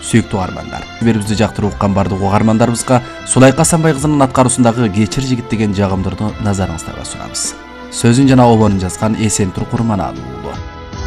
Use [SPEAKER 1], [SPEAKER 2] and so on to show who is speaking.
[SPEAKER 1] Сүйүктүү угармандар, берибизди жактырып уккан бардык угармандарыбызга Сулайка Асанбай кызынын аткаруусундагы Кечир жигит деген жагымдарды назарыңыздарга сунабыз. Сөзүн жана обонун жазган Эсентур Курманалуу.